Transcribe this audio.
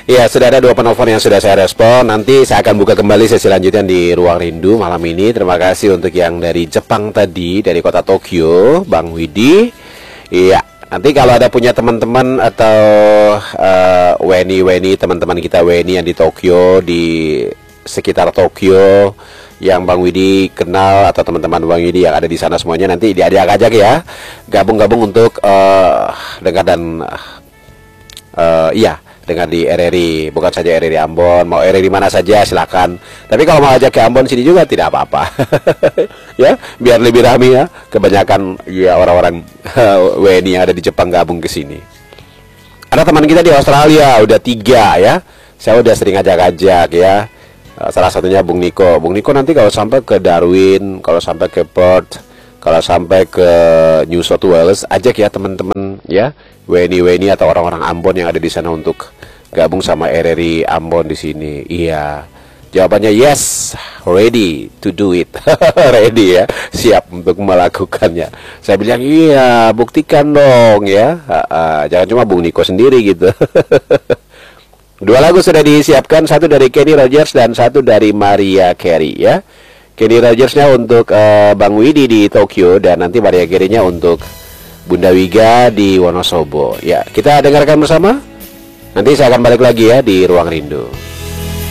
Ya, sudah ada 2 penelpon yang sudah saya respon. Nanti saya akan buka kembali sesi lanjutan di Ruang Rindu malam ini. Terima kasih untuk yang dari Jepang tadi, dari kota Tokyo, Bang Widi. Iya, nanti kalau ada punya teman-teman atau Weni teman-teman kita Weni yang di Tokyo, di sekitar Tokyo, yang Bang Widi kenal atau teman-teman Bang Widi yang ada di sana semuanya, nanti diajak-ajak ya, gabung-gabung untuk dengar dan iya, dengar di RRI, bukan saja RRI Ambon, mau RRI mana saja silakan. Tapi kalau mau ajak ke Ambon sini juga tidak apa-apa. Ya, biar lebih ramai ya. Kebanyakan ya orang-orang WNI yang ada di Jepang gabung ke sini. Ada teman kita di Australia udah 3 ya. Saya udah sering ajak-ajak ya. Salah satunya Bung Niko. Bung Niko nanti kalau sampai ke Darwin, kalau sampai ke Perth, kalau sampai ke New South Wales, ajak ya teman-teman ya, WNI atau orang-orang Ambon yang ada di sana untuk gabung sama RRI Ambon di sini. Iya, jawabannya yes, ready to do it. Ready ya, siap untuk melakukannya. Saya bilang iya, buktikan dong ya. Jangan cuma Bung Niko sendiri gitu. 2 lagu sudah disiapkan, satu dari Kenny Rogers dan satu dari Mariah Carey ya. Kenny Rogersnya untuk Bang Widi di Tokyo, dan nanti Mariah Carey-nya untuk Bunda Wiga di Wonosobo. Ya, kita dengarkan bersama. Nanti saya akan balik lagi ya di Ruang Rindu.